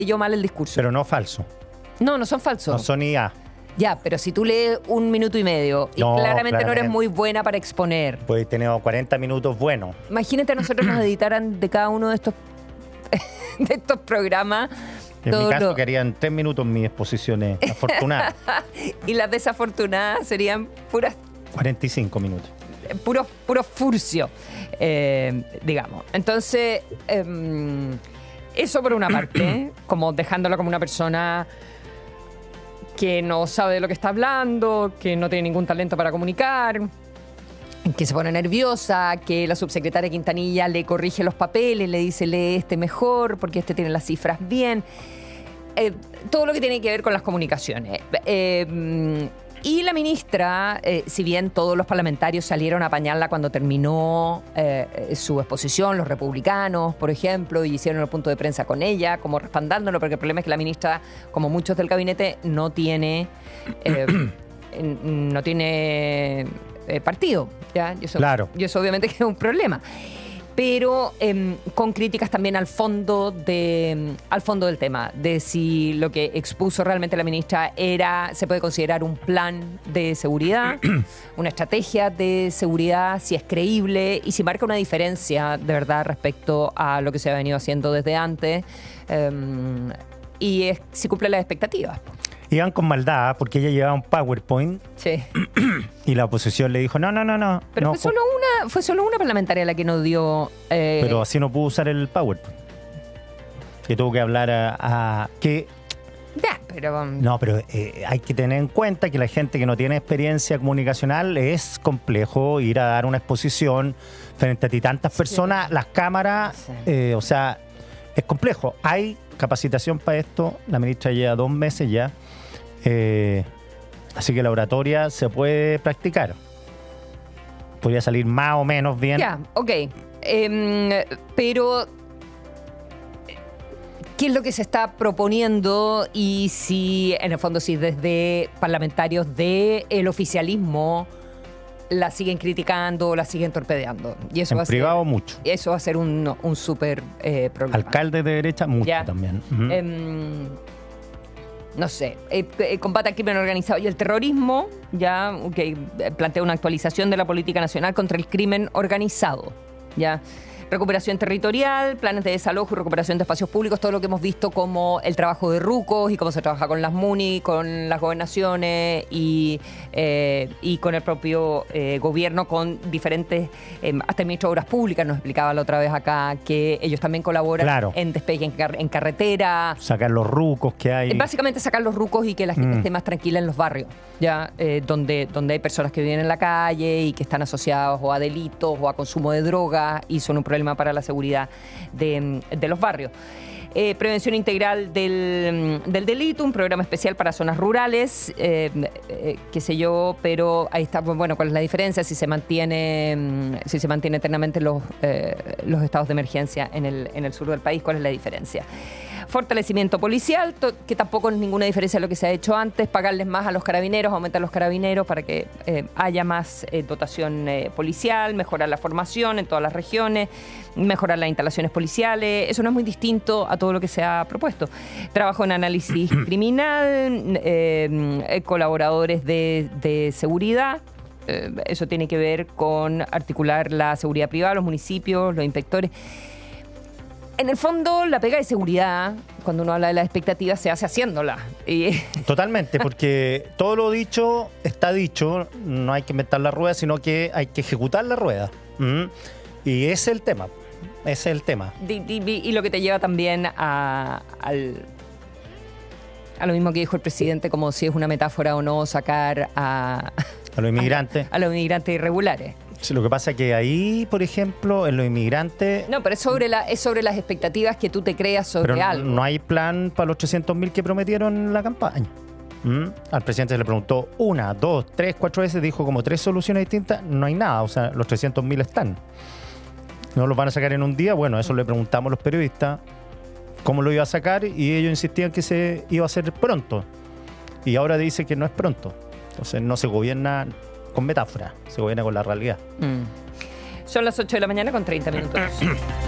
leyó mal el discurso. Pero no falso. No, no son falsos. No son IA. Ya, pero si tú lees 1 minuto y medio y claramente no eres muy buena para exponer. Pues he tenido 40 minutos buenos. Imagínate a nosotros nos editaran de cada uno de estos programas. En mi caso querían 3 minutos mis exposiciones afortunadas. Y las desafortunadas serían puras 45 minutos. Puro furcio, digamos. Entonces, eso por una parte, como dejándola como una persona que no sabe de lo que está hablando, que no tiene ningún talento para comunicar, que se pone nerviosa, que la subsecretaria Quintanilla le corrige los papeles, le dice lee este mejor porque este tiene las cifras bien. Todo lo que tiene que ver con las comunicaciones. Y la ministra, si bien todos los parlamentarios salieron a apañarla cuando terminó su exposición, los republicanos, por ejemplo, y hicieron el punto de prensa con ella, como respaldándolo, porque el problema es que la ministra, como muchos del gabinete, no tiene partido, ¿ya? Y eso, claro. Y eso obviamente que es un problema. Pero con críticas también al fondo del tema, de si lo que expuso realmente la ministra se puede considerar un plan de seguridad, una estrategia de seguridad, si es creíble y si marca una diferencia de verdad respecto a lo que se ha venido haciendo desde antes y si cumple las expectativas. Iban con maldad porque ella llevaba un PowerPoint. Sí. Y la oposición le dijo, no. Pero no, fue solo una parlamentaria la que nos dio... Pero así no pudo usar el PowerPoint. Que tuvo que hablar que... Ya, pero... No, pero hay que tener en cuenta que la gente que no tiene experiencia comunicacional es complejo ir a dar una exposición frente a ti tantas personas, las cámaras, o sea, es complejo. Hay capacitación para esto, la ministra lleva 2 meses ya. Así que la oratoria se puede practicar. Podría salir más o menos bien. Ya, ok. Pero, ¿qué es lo que se está proponiendo? Y si, en el fondo, si desde parlamentarios del oficialismo la siguen criticando o la siguen torpedeando. Y eso en privado mucho. Y eso va a ser un súper problema. Alcaldes de derecha mucho ya. También. No sé, combate al crimen organizado y el terrorismo, ya plantea una actualización de la política nacional contra el crimen organizado, ya. Recuperación territorial, planes de desalojo y recuperación de espacios públicos, todo lo que hemos visto como el trabajo de RUCOS y cómo se trabaja con las MUNI, con las gobernaciones y con el propio gobierno, con diferentes, hasta el ministro de Obras Públicas nos explicaba la otra vez acá que ellos también colaboran en despegue en carretera. Sacar los RUCOS que hay. Básicamente sacar los RUCOS y que la gente esté más tranquila en los barrios, ya donde hay personas que viven en la calle y que están asociados o a delitos o a consumo de drogas y son un problema para la seguridad de los barrios. Prevención integral del delito, un programa especial para zonas rurales, qué sé yo, pero ahí está, bueno, ¿cuál es la diferencia? Si se mantiene eternamente los estados de emergencia en el sur del país, ¿cuál es la diferencia? Fortalecimiento policial, que tampoco es ninguna diferencia de lo que se ha hecho antes, pagarles más a los carabineros, aumentar los carabineros para que haya más dotación policial, mejorar la formación en todas las regiones, mejorar las instalaciones policiales. Eso no es muy distinto a todo lo que se ha propuesto. Trabajo en análisis criminal, colaboradores de seguridad. Eso tiene que ver con articular la seguridad privada, los municipios, los inspectores. En el fondo, la pega de seguridad, cuando uno habla de las expectativas, se hace haciéndola. Totalmente, porque todo lo dicho está dicho, no hay que inventar la rueda, sino que hay que ejecutar la rueda. Y ese es el tema, Y lo que te lleva también a lo mismo que dijo el presidente, como si es una metáfora o no, sacar a los inmigrantes. A los inmigrantes irregulares. Sí, lo que pasa es que ahí, por ejemplo, en los inmigrantes... No, pero es sobre las expectativas que tú te creas sobre pero algo. No hay plan para los 300.000 que prometieron en la campaña. Al presidente se le preguntó 1, 2, 3, 4 veces, dijo como 3 soluciones distintas. No hay nada, o sea, los 300.000 están. ¿No los van a sacar en un día? Bueno, eso le preguntamos a los periodistas cómo lo iba a sacar y ellos insistían que se iba a hacer pronto. Y ahora dice que no es pronto. Entonces no se gobierna con metáfora, se gobierna con la realidad. Son las 8 de la mañana con 30 minutos.